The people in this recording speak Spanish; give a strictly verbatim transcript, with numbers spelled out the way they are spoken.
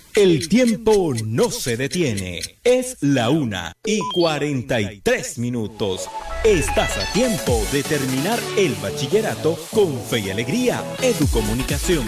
El tiempo no se detiene. Es la una y cuarenta y tres minutos. Estás a tiempo de terminar el bachillerato con fe y alegría. Educomunicación.